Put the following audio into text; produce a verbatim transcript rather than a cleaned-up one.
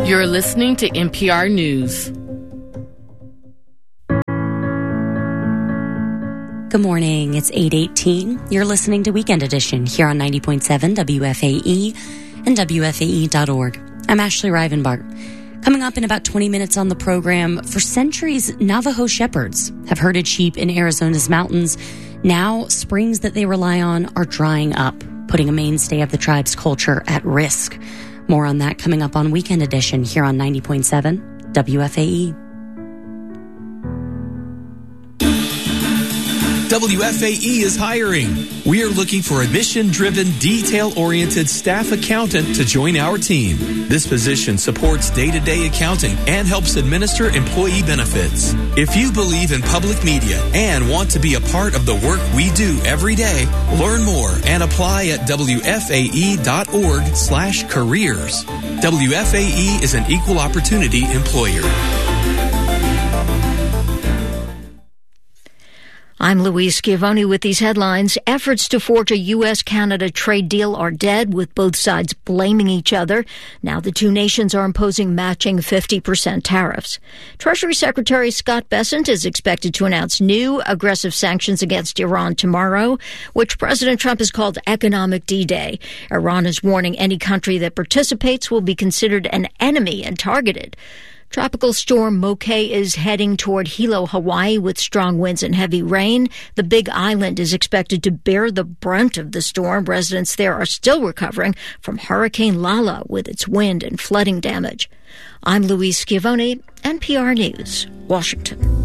You're listening to N P R News. Good morning. It's eight eighteen. You're listening to Weekend Edition here on ninety point seven W F A E and W F A E dot org. I'm Ashley Rivenbart. Coming up in about twenty minutes on the program, for centuries, Navajo shepherds have herded sheep in Arizona's mountains. Now, springs that they rely on are drying up, putting a mainstay of the tribe's culture at risk. More on that coming up on Weekend Edition here on ninety point seven W F A E. W F A E is hiring. We are looking for a mission-driven, detail-oriented staff accountant to join our team. This position supports day-to-day accounting and helps administer employee benefits. If you believe in public media and want to be a part of the work we do every day, learn more and apply at W F A E dot org slash careers. W F A E is an equal opportunity employer. I'm Louise Schiavone with these headlines. Efforts to forge a U S Canada trade deal are dead, with both sides blaming each other. Now the two nations are imposing matching fifty percent tariffs. Treasury Secretary Scott Bessent is expected to announce new aggressive sanctions against Iran tomorrow, which President Trump has called economic D-Day. Iran is warning any country that participates will be considered an enemy and targeted. Tropical storm Moke is heading toward Hilo, Hawaii, with strong winds and heavy rain. The Big Island is expected to bear the brunt of the storm. Residents there are still recovering from Hurricane Lala with its wind and flooding damage. I'm Louise Schiavone, N P R News, Washington.